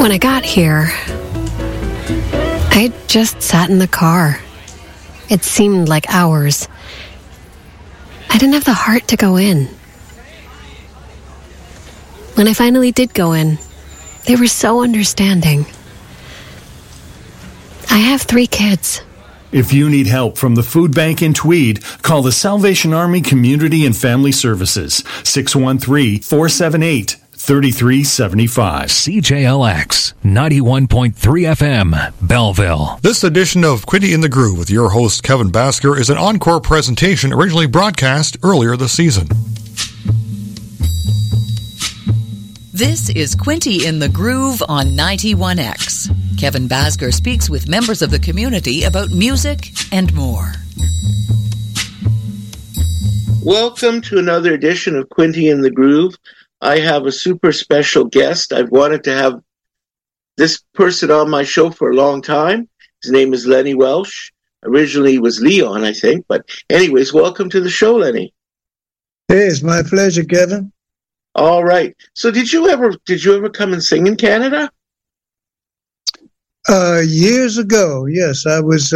When I got here, I just sat in the car. It seemed like hours. I didn't have the heart to go in. When I finally did go in, they were so understanding. I have 3 kids. If you need help from the food bank in Tweed, call the Salvation Army Community and Family Services, 613-478-3375. CJLX 91.3 FM, Belleville. This edition of Quinty in the Groove with your host Kevin Basker is an encore presentation originally broadcast earlier this season. This is Quinty in the Groove on 91X. Kevin Basker speaks with members of the community about music and more. Welcome to another edition of Quinty in the Groove. I have a super special guest. I've wanted to have this person on my show for a long time. His name is Lenny Welsh. Originally it was Leon, I think. But anyways, welcome to the show, Lenny. Hey, it's my pleasure, Kevin. All right. So did you ever come and sing in Canada? Years ago, yes. I was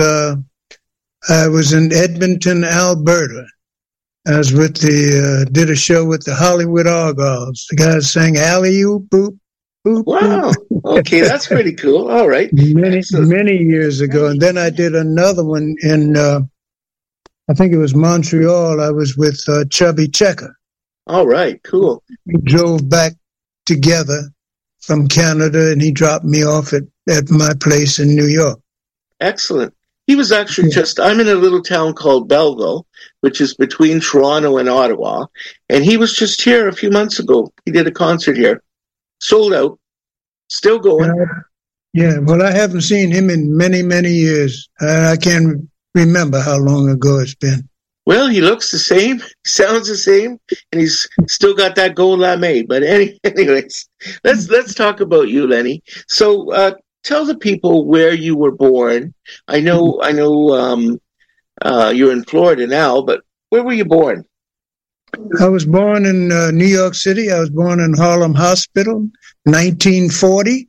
in Edmonton, Alberta. I was with did a show with the Hollywood Argylls. The guys sang Alley-oop, boop, boop. Wow. Okay, that's pretty cool. All right. Many years ago. And then I did another one in, I think it was Montreal. I was with Chubby Checker. All right, cool. We drove back together from Canada, and he dropped me off at my place in New York. Excellent. He was actually I'm in a little town called Belleville, which is between Toronto and Ottawa, and he was just here a few months ago. He did a concert here. Sold out. Still going. Well, I haven't seen him in many, many years. I can't remember how long ago it's been. Well, he looks the same, sounds the same, and he's still got that gold lame. But anyways, let's talk about you, Lenny. So tell the people where you were born. I know you're in Florida now, but where were you born? I was born in New York City. I was born in Harlem Hospital, 1940.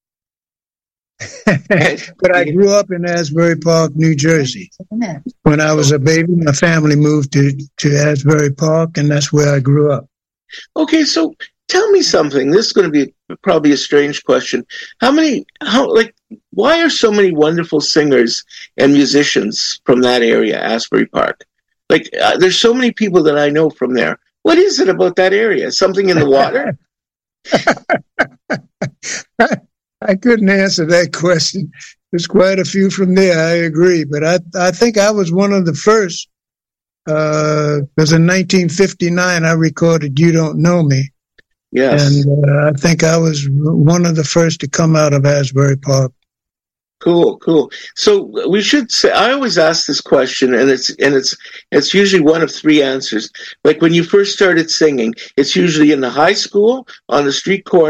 But I grew up in Asbury Park, New Jersey. When I was a baby, my family moved to Asbury Park, and that's where I grew up. Okay, so tell me something. This is going to be probably a strange question. Why are so many wonderful singers and musicians from that area, Asbury Park? There's so many people that I know from there. What is it about that area? Something in the water? I couldn't answer that question. There's quite a few from there, I agree. But I think I was one of the first, because in 1959 I recorded You Don't Know Me. Yes. And I think I was one of the first to come out of Asbury Park. Cool. So we should say, I always ask this question, and it's usually one of 3 answers. Like when you first started singing, it's usually in the high school, on the street corner,